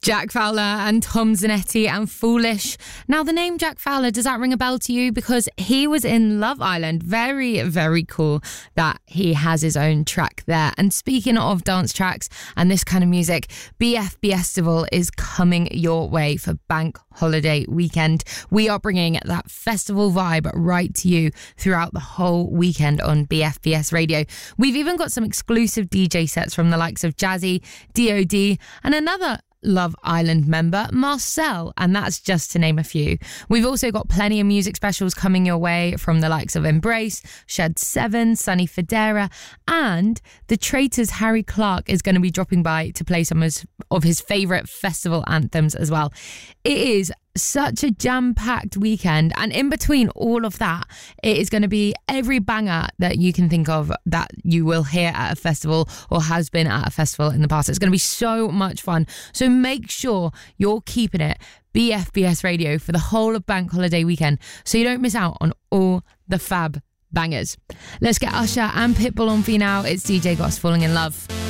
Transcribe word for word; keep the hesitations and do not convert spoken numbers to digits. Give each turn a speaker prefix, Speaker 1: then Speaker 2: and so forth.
Speaker 1: Jack Fowler and Tom Zanetti and Foolish. Now, the name Jack Fowler, does that ring a bell to you? Because he was in Love Island. Very, very cool that he has his own track there. And speaking of dance tracks and this kind of music, B F Festival is coming your way for Bank Holiday Weekend. We are bringing that festival vibe right to you throughout the whole weekend on B F B S Radio. We've even got some exclusive D J sets from the likes of Jazzy, D O D, and another Love Island member, Marcel, and that's just to name a few. We've also got plenty of music specials coming your way from the likes of Embrace, Shed seven, Sunny Federa, and the Traitors Harry Clark is going to be dropping by to play some of his favourite festival anthems as well. It is such a jam-packed weekend, and in between all of that, it is going to be every banger that you can think of that you will hear at a festival or has been at a festival in the past. It's going to be so much fun, so make sure you're keeping it B F B S Radio for the whole of Bank Holiday Weekend so you don't miss out on all the fab bangers. Let's get Usher and Pitbull on for you now. It's D J Goss, Falling in Love.